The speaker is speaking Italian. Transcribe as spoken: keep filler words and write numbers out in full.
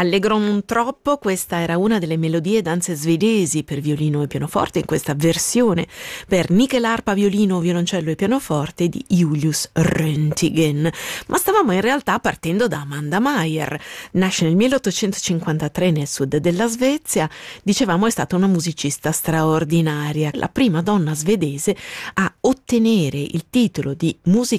Allegro non troppo, questa era una delle melodie e danze svedesi per violino e pianoforte, in questa versione per nichelarpa, violino, violoncello e pianoforte di Julius Röntgen. Ma stavamo in realtà partendo da Amanda Maier. Nasce nel milleottocentocinquantatré nel sud della Svezia, dicevamo è stata una musicista straordinaria, la prima donna svedese a ottenere il titolo di musica